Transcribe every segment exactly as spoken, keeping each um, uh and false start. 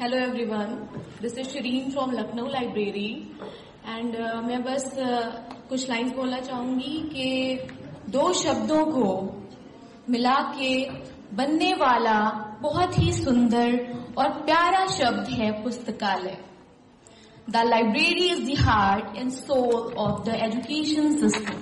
Hello everyone, this is Shireen from Lucknow Library and uh, मैं बस uh, कुछ lines बोलना चाहूंगी कि दो शब्दों को मिला के बनने वाला बहुत ही सुंदर और प्यारा शब्द है पुस्तकालय. The library is the heart and soul of the education system.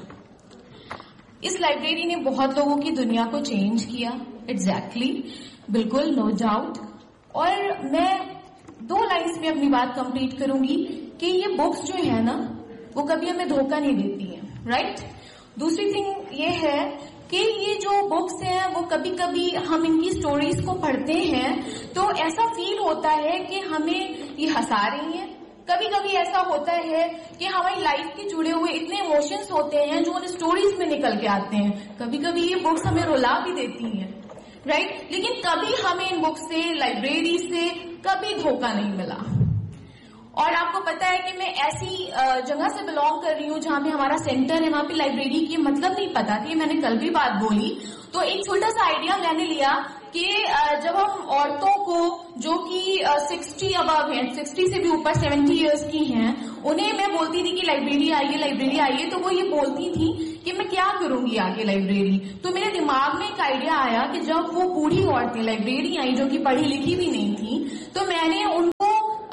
इस लाइब्रेरी ने बहुत लोगों की दुनिया को चेंज किया. एग्जैक्टली exactly, बिल्कुल, नो डाउट. और मैं दो लाइन्स में अपनी बात कंप्लीट करूंगी कि ये बुक्स जो है ना वो कभी हमें धोखा नहीं देती हैं, राइट right? दूसरी थिंग ये है कि ये जो बुक्स हैं वो कभी कभी हम इनकी स्टोरीज को पढ़ते हैं तो ऐसा फील होता है कि हमें ये हंसा रही हैं. कभी कभी ऐसा होता है कि हमारी लाइफ के जुड़े हुए इतने इमोशंस होते हैं जो उन स्टोरीज में निकल के आते हैं. कभी कभी ये बुक्स हमें रुला भी देती हैं, राइट right? लेकिन कभी हमें इन बुक्स से, लाइब्रेरी से कभी धोखा नहीं मिला. और आपको पता है कि मैं ऐसी जगह से बिलोंग कर रही हूँ जहाँ पे हमारा सेंटर है, वहाँ पे लाइब्रेरी की मतलब नहीं पता थी. मैंने कल भी बात बोली तो एक छोटा सा आइडिया मैंने लिया कि जब हम औरतों को जो कि सिक्सटी अबव हैं, सिक्सटी से भी ऊपर सेवेंटी इयर्स की हैं, उन्हें मैं बोलती थी कि लाइब्रेरी आइए, लाइब्रेरी आइए, तो वो ये बोलती थी कि मैं क्या करूंगी आगे लाइब्रेरी. तो मेरे दिमाग में एक आइडिया आया कि जब वो बूढ़ी औरतें लाइब्रेरी आई जो कि पढ़ी लिखी भी नहीं थी, तो मैंने उनको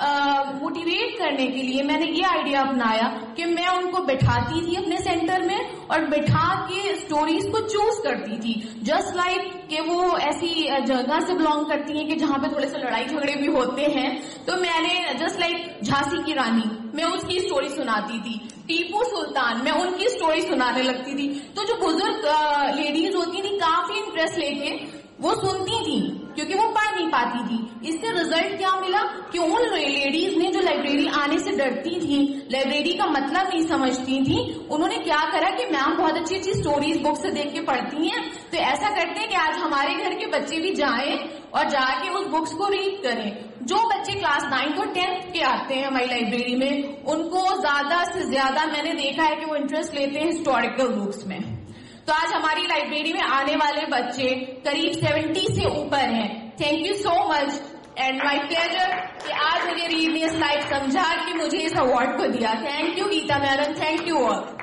मोटिवेट uh, करने के लिए मैंने ये आइडिया अपनाया कि मैं उनको बैठाती थी अपने सेंटर में और बैठा के स्टोरीज को चूज करती थी. जस्ट लाइक like कि वो ऐसी जगह से बिलोंग करती हैं कि जहाँ पे थोड़े से लड़ाई झगड़े भी होते हैं, तो मैंने जस्ट लाइक like झांसी की रानी, मैं उसकी स्टोरी सुनाती थी. टीपू सुल्तान, मैं उनकी स्टोरी सुनाने लगती थी. तो जो बुजुर्ग लेडीज होती थी काफी इंटरेस्ट लेके वो सुनती थी क्योंकि वो पढ़ नहीं पाती थी. इससे रिजल्ट क्या मिला कि उन लेडीज ने जो लाइब्रेरी आने से डरती थी, लाइब्रेरी का मतलब नहीं समझती थी, उन्होंने क्या करा कि मैम बहुत अच्छी अच्छी स्टोरीज बुक से देख के पढ़ती हैं, तो ऐसा करते हैं कि आज हमारे घर के बच्चे भी जाएं और जाके उस बुक्स को रीड करें. जो बच्चे क्लास नाइन्थ और टेंथ के आते हैं हमारी लाइब्रेरी में, उनको ज्यादा से ज्यादा मैंने देखा है कि वो इंटरेस्ट लेते हैं हिस्टोरिकल बुक्स में. तो आज हमारी लाइब्रेरी में आने वाले बच्चे करीब सेवेंटी से ऊपर हैं. Thank you so much and my pleasure कि आज मुझे रीड ने स्लाइड समझा कि मुझे इस अवार्ड को दिया. Thank you Gita madam, thank you all.